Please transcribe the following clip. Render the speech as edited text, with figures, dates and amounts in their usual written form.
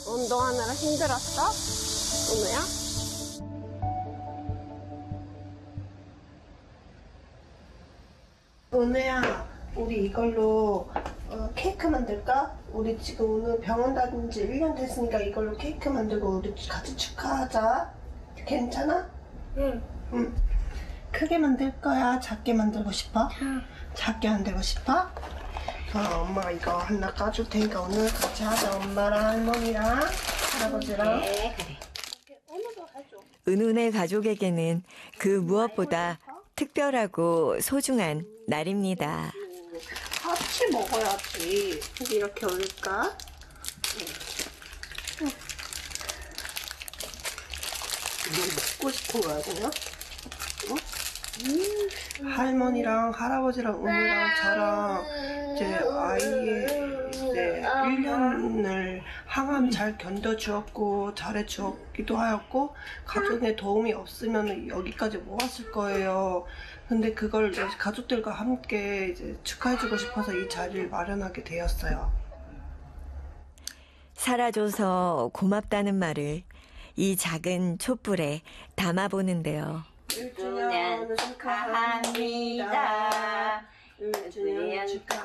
운동하느라 힘들었어? 은우야? 은우야, 우리 이걸로 케이크 만들까? 우리 지금 오늘 병원 다닌 지 1년 됐으니까 이걸로 케이크 만들고 우리 같이 축하하자. 괜찮아? 응. 응. 크게 만들 거야? 작게 만들고 싶어? 응. 작게 만들고 싶어? 엄마가 이거 하나 까줄 테니까 오늘 같이 하자. 엄마랑 할머니랑 할아버지랑. 네, 그래. 은우도 해줘. 은훈의 가족에게는 그 무엇보다 특별하고 소중한 날입니다. 같이 먹어야지. 이렇게 올릴까? 이거 먹고 싶은 거야, 그냥? 할머니랑 할아버지랑 은우랑 저랑 이제 아이의 이제 1년을 항암 잘 견뎌주었고 잘해주었기도 하였고 가족의 도움이 없으면 여기까지 못 왔을 거예요. 근데 그걸 이제 가족들과 함께 이제 축하해주고 싶어서 이 자리를 마련하게 되었어요. 살아줘서 고맙다는 말을 이 작은 촛불에 담아보는데요. 1주년 축하합니다. 1주년 축하합니다.